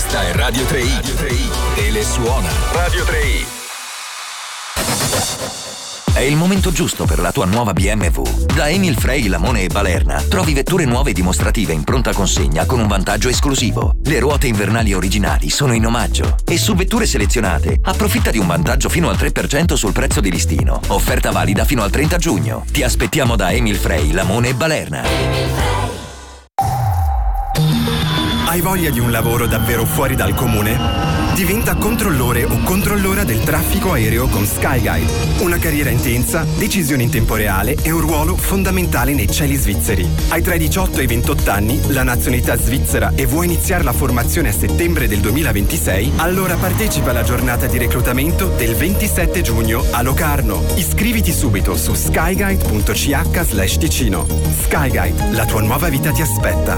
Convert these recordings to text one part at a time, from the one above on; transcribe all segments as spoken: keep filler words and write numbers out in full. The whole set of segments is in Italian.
Questa è Radio tre i. Radio tre i. Telesuona. Radio tre i. È il momento giusto per la tua nuova B M W. Da Emil Frey, Lamone e Balerna trovi vetture nuove dimostrative in pronta consegna con un vantaggio esclusivo. Le ruote invernali originali sono in omaggio. E su vetture selezionate approfitta di un vantaggio fino al tre per cento sul prezzo di listino. Offerta valida fino al trenta giugno. Ti aspettiamo da Emil Frey, Lamone e Balerna. Hai voglia di un lavoro davvero fuori dal comune? Diventa controllore o controllora del traffico aereo con Skyguide. Una carriera intensa, decisioni in tempo reale e un ruolo fondamentale nei cieli svizzeri. Hai tra i diciotto e i ventotto anni, la nazionalità svizzera e vuoi iniziare la formazione a settembre del duemilaventisei? Allora partecipa alla giornata di reclutamento del ventisette giugno a Locarno. Iscriviti subito su skyguide.ch slash Ticino. Skyguide, la tua nuova vita ti aspetta.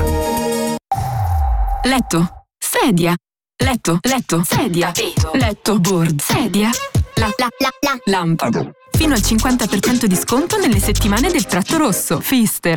Letto, sedia, letto, letto, sedia, letto, board, sedia, la, la, la, la, lampada. Fino al cinquanta per cento di sconto nelle settimane del tratto rosso. Fister.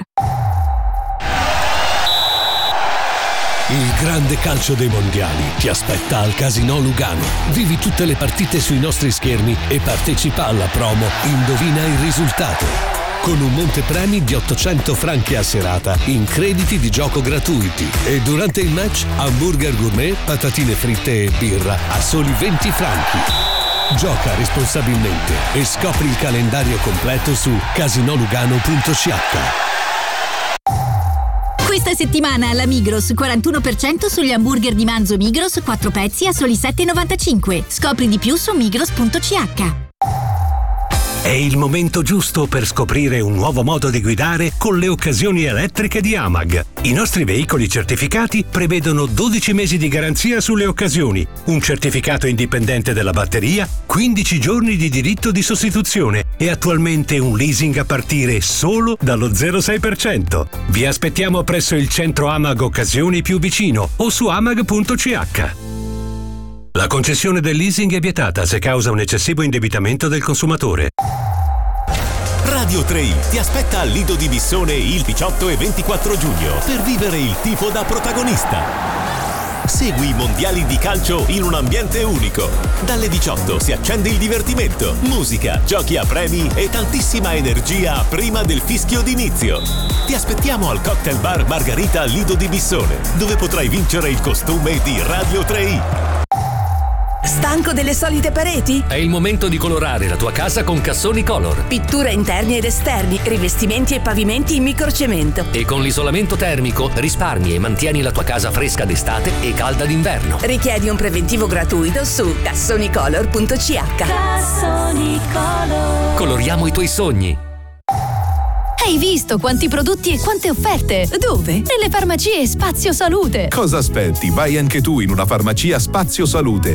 Il grande calcio dei mondiali ti aspetta al Casinò Lugano. Vivi tutte le partite sui nostri schermi e partecipa alla promo Indovina il risultato. Con un montepremi di ottocento franchi a serata in crediti di gioco gratuiti. E durante il match, hamburger gourmet, patatine fritte e birra a soli venti franchi. Gioca responsabilmente e scopri il calendario completo su casinolugano punto c h. Questa settimana alla Migros quarantuno per cento sugli hamburger di manzo Migros quattro pezzi a soli sette e novantacinque. Scopri di più su migros punto c h. È il momento giusto per scoprire un nuovo modo di guidare con le occasioni elettriche di Amag. I nostri veicoli certificati prevedono dodici mesi di garanzia sulle occasioni, un certificato indipendente della batteria, quindici giorni di diritto di sostituzione e attualmente un leasing a partire solo dallo zero virgola sei per cento. Vi aspettiamo presso il centro Amag Occasioni più vicino o su amag punto c h. La concessione del leasing è vietata se causa un eccessivo indebitamento del consumatore. Radio tre i ti aspetta al Lido di Bissone il diciotto e ventiquattro giugno per vivere il tifo da protagonista. Segui i mondiali di calcio in un ambiente unico. Dalle diciotto si accende il divertimento, musica, giochi a premi e tantissima energia prima del fischio d'inizio. Ti aspettiamo al Cocktail Bar Margarita Lido di Bissone, dove potrai vincere il costume di Radio tre i. Stanco delle solite pareti? È il momento di colorare la tua casa con Cassoni Color. Pittura interni ed esterni, rivestimenti e pavimenti in microcemento. E con l'isolamento termico risparmi e mantieni la tua casa fresca d'estate e calda d'inverno. Richiedi un preventivo gratuito su cassonicolor punto c h. Cassoni Color. Coloriamo i tuoi sogni. Hai visto quanti prodotti e quante offerte? Dove? Nelle farmacie Spazio Salute. Cosa aspetti? Vai anche tu in una farmacia Spazio Salute